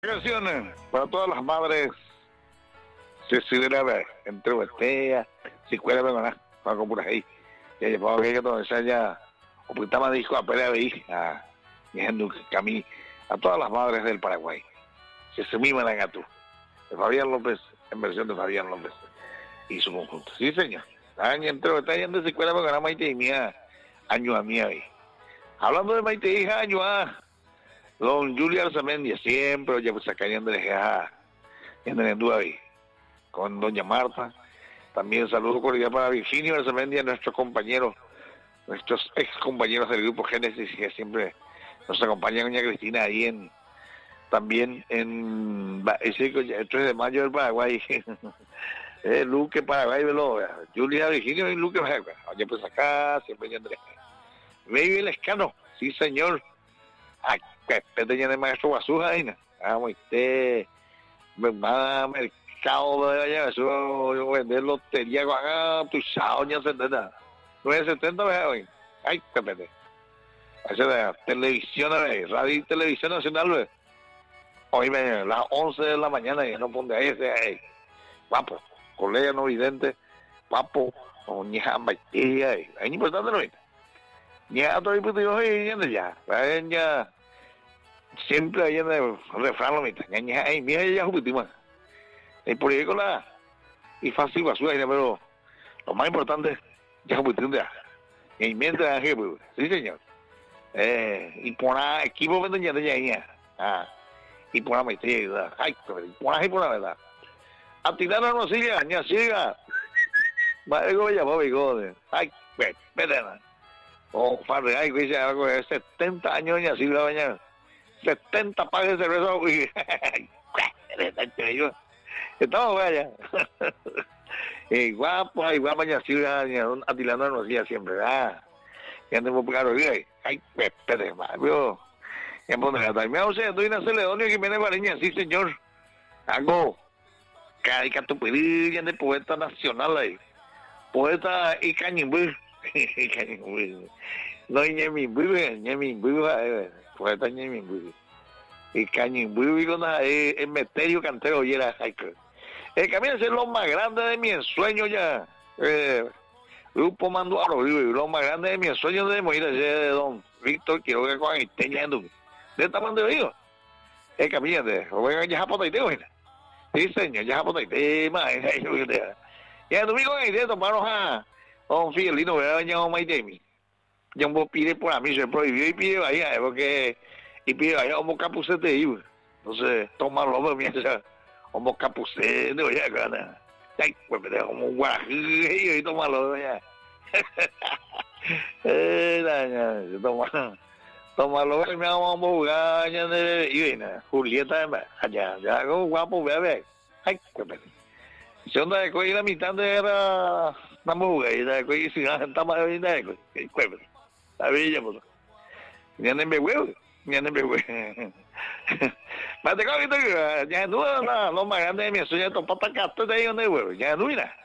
Canciones para todas las madres, si estuviera entre Huestea, si fuera para por ahí, ya llevaba que todo esa ya, o pintaba disco a pelea ahí, a Camí, a todas las madres del Paraguay, que se miman a tú, de Fabián López, en versión de Fabián López y su conjunto. Sí, señor. Año entre Huestea, de si fuera para Maite y mía, año a mía ahí. Hablando de Maite hija, año a don Julio Arzamendia, siempre, oye, pues acá en el ahí, con doña Marta. También saludo cordial para Virginio Arzamendia, nuestros compañeros, nuestros ex compañeros del grupo Génesis, que siempre nos acompaña doña Cristina ahí también en el 3 de mayo del Paraguay. Luque Paraguay, Julia Virginio y Luque Paraguay. Oye, pues acá siempre Andrés. Baby el Escano, sí señor. Pete de maestro Guasuja ahí, ¿no? Vamos, mercado de allá, eso vender lotería con acá, tu chao, ya 70. 970, vea hoy. Ay, pete. Esa de televisión, radio y televisión nacional, ve. Hoy las 11 de la mañana y no pone ahí ese, guapo, colega no vidente, guapo, o ñeja, baitilla, es importante, ¿no? Ñeja, todo el puto, ya, siempre hay en el refrán lo mismo, mira ya jubitima, el polígola y fácil basura, pero lo más importante ya jubitima, y mientras sí señor, y por la equipo venden ya, y por la maestría, ay, por la verdad, a tirar a no siga, ya siga, va ego ya va bigode, ay, pedena, o farre, ay, dice algo de 70 años ya siga bañar. 70 pares de cerveza estamos vaya guapo y guapa ya sí atilando nos días siempre y andemos por caro ay espere más yo en poner me o sea estoy en Celedonio Jiménez Bariña sí señor hago caricaturía de poeta nacional ahí poeta y cañimbú no ñemimbú poeta ñemimbú y cañimbú con el Meterio Cantero oyera el camino es lo más grande de mi ensueño ya grupo Manduaro lo más grande de mi ensueño de morir de don Víctor Quiroga con Iteñando de tamaño de oído el camino de oigan ya japotaiteo sí señor ya japotaiteo más ya el domingo en idea tomaron a don Fidelino vea Maitemi ya un pide por a mí se prohibió y pide vaya porque y pide vaya como capucete ahí entonces toma lo mientras como capucete oye gana ay pues me dejo como un guajillo y toma lo ya toma lo me vamos a jugar ya de y Julieta allá ya como guapo bebé ay pues si onda de coger la mitad de era vamos a jugar y de coger si está más de pues la bella pues ya no me huevo Mate, ya no lo más grande de mi sueño, pata casta de ahí donde huevo, ya no mira.